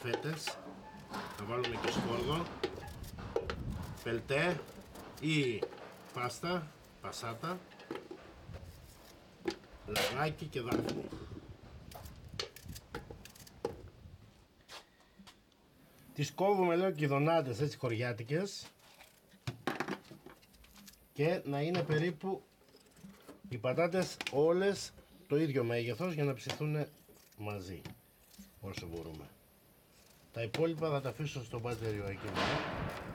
φέτες. Θα βάλουμε και σκόρδο, πελτέ ή πάστα, πασάτα, λαγάκι και δάφνη. Τις κόβουμε λίγο κηδονάτες έτσι χωριάτικες και να είναι περίπου οι πατάτες όλες το ίδιο μέγεθος για να ψηθούν μαζί όσο μπορούμε. Τα υπόλοιπα θα τα αφήσω στο μπάτεριο εκεί.